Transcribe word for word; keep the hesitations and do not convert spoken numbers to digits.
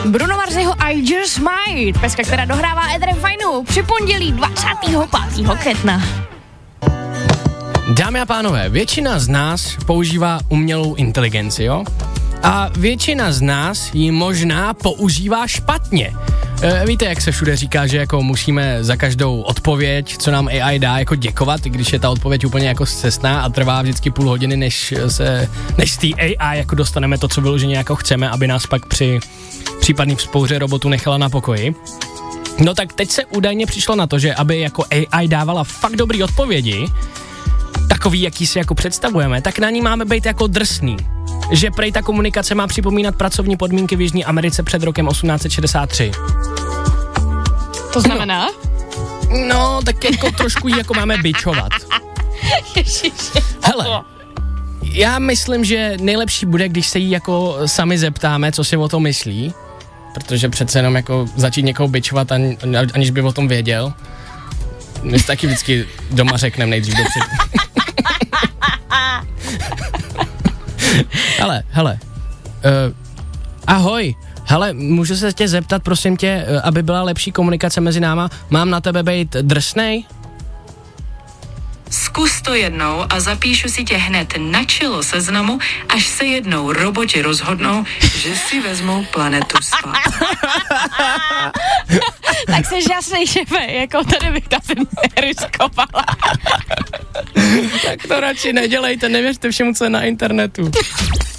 Bruno Marsiho I Just Might, peska, která dohrává Ed Fajnu při pondělí dvacátého pátého května. Dámy a pánové, většina z nás používá umělou inteligenci, jo? A většina z nás ji možná používá špatně. E, víte, jak se všude říká, že jako musíme za každou odpověď, co nám A I dá, jako děkovat, i když je ta odpověď úplně jako scestná a trvá vždycky půl hodiny, než se, než z té A I jako dostaneme to, co vyloženě jako chceme, aby nás pak při případný vzpouře robotu nechala na pokoji. No tak teď se údajně přišlo na to, že aby jako A I dávala fakt dobrý odpovědi, takový, jaký si jako představujeme, tak na ní máme být jako drsný. Že prej ta komunikace má připomínat pracovní podmínky v Jižní Americe před rokem osmnáct set šedesát tři. To znamená? No, no tak jako trošku jí jako máme bičovat. Ježiši. Hele, já myslím, že nejlepší bude, když se jí jako sami zeptáme, co si o tom myslí, protože přece jenom jako začít někoho bičovat, ani, aniž by o tom věděl. My si taky vždycky doma řekneme nejdřív dopředu. Hele, hele, uh, ahoj, hele, můžu se tě zeptat, prosím tě, uh, aby byla lepší komunikace mezi náma, mám na tebe být drsnej? Zkus to jednou a zapíšu si tě hned na čelo seznamu, až se jednou roboti rozhodnou, že si vezmou planetu spát. Tak jsi žasnej, šefe, jako tady bych to asi neriskovala. Tak to radši nedělejte, nevěřte všemu, co je na internetu.